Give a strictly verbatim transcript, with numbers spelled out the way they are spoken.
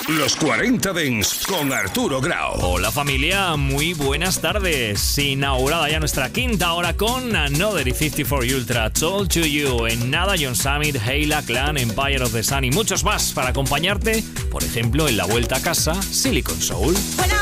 Los cuarenta Dance con Arturo Grau. Hola familia, muy buenas tardes. Inaugurada ya nuestra quinta hora con Another y cincuenta y cuatro Ultra, Told to You. En nada, John Summit, Heila, Clan, Empire of the Sun y muchos más para acompañarte, por ejemplo, en la vuelta a casa, Silicon Soul.